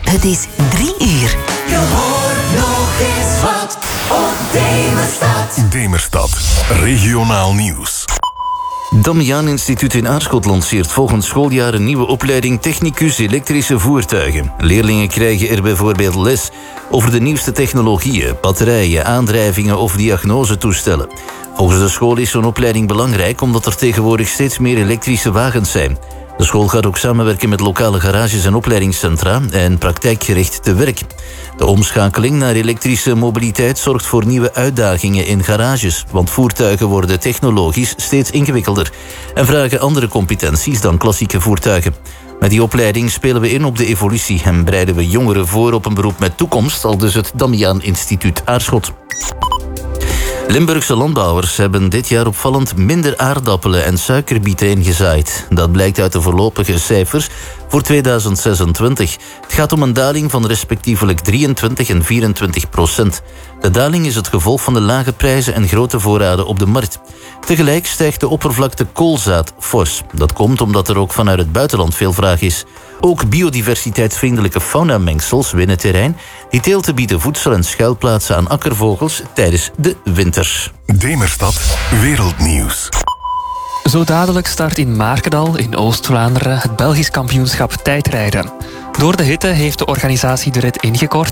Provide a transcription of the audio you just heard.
Het is 3 uur. Je hoort nog eens wat op Demerstad. Demerstad, regionaal nieuws. Damiaan Instituut in Aarschot lanceert volgend schooljaar een nieuwe opleiding technicus elektrische voertuigen. Leerlingen krijgen er bijvoorbeeld les over de nieuwste technologieën, batterijen, aandrijvingen of diagnosetoestellen. Volgens de school is zo'n opleiding belangrijk omdat er tegenwoordig steeds meer elektrische wagens zijn. De school gaat ook samenwerken met lokale garages en opleidingscentra en praktijkgericht te werk. De omschakeling naar elektrische mobiliteit zorgt voor nieuwe uitdagingen in garages, want voertuigen worden technologisch steeds ingewikkelder en vragen andere competenties dan klassieke voertuigen. Met die opleiding spelen we in op de evolutie en bereiden we jongeren voor op een beroep met toekomst, aldus het Damiaan Instituut Aarschot. Limburgse landbouwers hebben dit jaar opvallend minder aardappelen en suikerbieten ingezaaid. Dat blijkt uit de voorlopige cijfers voor 2026. Het gaat om een daling van respectievelijk 23 en 24%. De daling is het gevolg van de lage prijzen en grote voorraden op de markt. Tegelijk stijgt de oppervlakte koolzaad fors. Dat komt omdat er ook vanuit het buitenland veel vraag is. Ook biodiversiteitsvriendelijke faunamengsels winnen terrein. Die teelten bieden voedsel en schuilplaatsen aan akkervogels tijdens de winter. Demerstad, wereldnieuws. Zo dadelijk start in Markendal in Oost-Vlaanderen het Belgisch kampioenschap tijdrijden. Door de hitte heeft de organisatie de rit ingekort